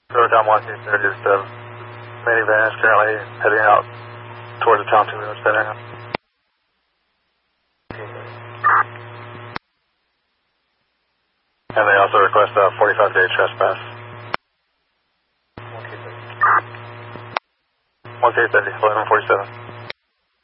Tom 130 is the minivan is currently heading out towards the Tom 2 Wheeler Center. And they also request a 45-day trespass. 1K30, 1147.